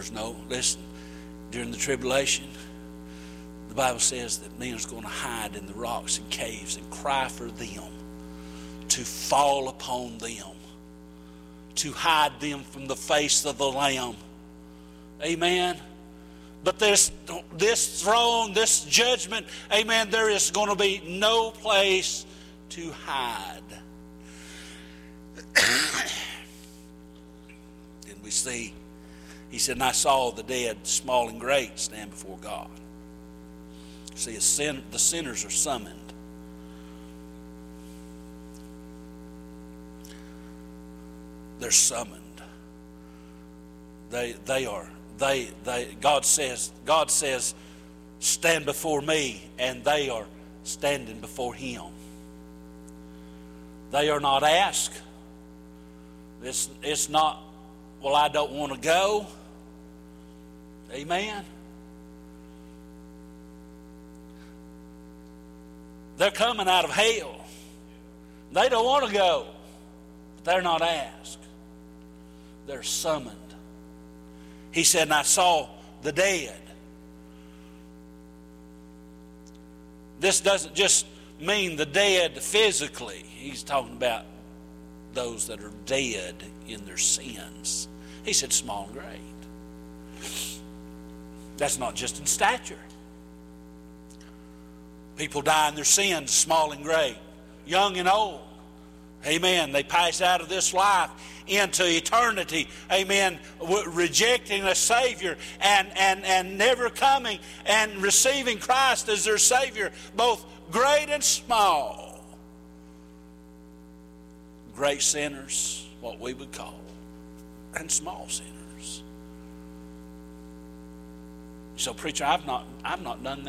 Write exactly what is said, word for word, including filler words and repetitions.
No, listen, during the tribulation, the Bible says that men is going to hide in the rocks and caves and cry for them to fall upon them, to hide them from the face of the Lamb. Amen. But this, this throne, this judgment, amen, there is going to be no place to hide. Then we see, he said, and I saw the dead, small and great, stand before God. See, a sin, the sinners are summoned. They're summoned. They, they are, they, they, God says, God says, stand before me, and they are standing before Him. They are not asked. It's, it's not, well, I don't want to go. Amen. They're coming out of hell. They don't want to go. But they're not asked. They're summoned. He said, and I saw the dead. This doesn't just mean the dead physically. He's talking about those that are dead in their sins. He said small and great. That's not just in stature. People die in their sins, small and great, young and old. Amen. They pass out of this life into eternity. Amen. Rejecting a Savior and, and, and never coming and receiving Christ as their Savior, both great and small. Great sinners, what we would call, and small sinners. So, preacher, I've not, I've not done that.